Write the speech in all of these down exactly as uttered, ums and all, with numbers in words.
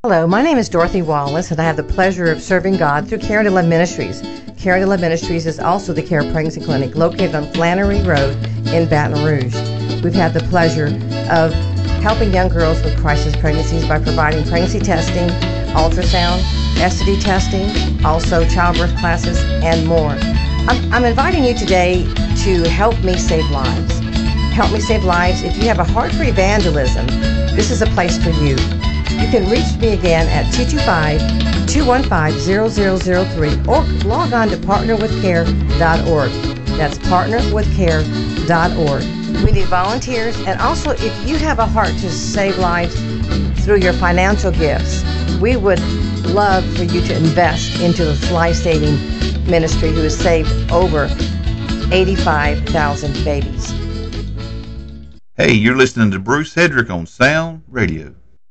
Hello, my name is Dorothy Wallace, and I have the pleasure of serving God through Care to Love Ministries. Care to Love Ministries is also the Care Pregnancy Clinic located on Flannery Road in Baton Rouge. We've had the pleasure of helping young girls with crisis pregnancies by providing pregnancy testing, ultrasound, S T D testing, also childbirth classes, and more. I'm, I'm inviting you today to help me save lives. Help me save lives. If you have a heart for evangelism, this is a place for you. You can reach me again at two two five, two one five, zero zero zero three or log on to partner with care dot org. That's partner with care dot org. We need volunteers, and also if you have a heart to save lives through your financial gifts, we would love for you to invest into this life-saving ministry who has saved over eighty-five thousand babies. Hey, you're listening to Bruce Hedrick on Sound Radio.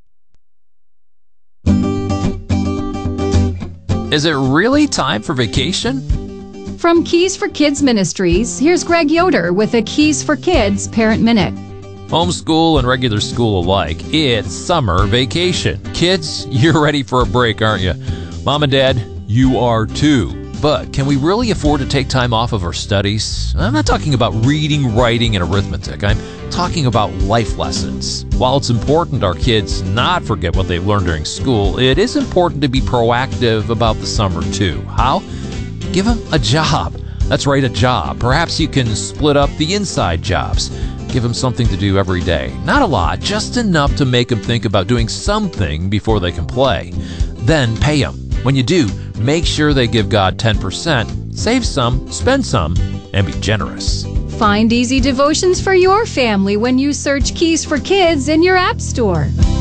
Is it really time for vacation? From Keys for Kids Ministries, here's Greg Yoder with a Keys for Kids Parent Minute. Homeschool and regular school alike, it's summer vacation. Kids, you're ready for a break, aren't you? Mom and Dad, you are too. But can we really afford to take time off of our studies? I'm not talking about reading, writing, and arithmetic. I'm talking about life lessons. While it's important our kids not forget what they've learned during school, it is important to be proactive about the summer too. How? Give them a job. That's right, a job. Perhaps you can split up the inside jobs. Give them something to do every day. Not a lot, just enough to make them think about doing something before they can play. Then pay them. When you do, make sure they give God ten percent, save some, spend some, and be generous. Find easy devotions for your family when you search Keys for Kids in your app store.